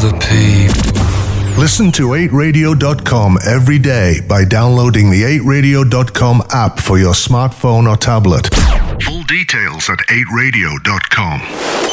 the people. Listen to 8radio.com every day by downloading the 8radio.com app for your smartphone or tablet. Full details at 8radio.com.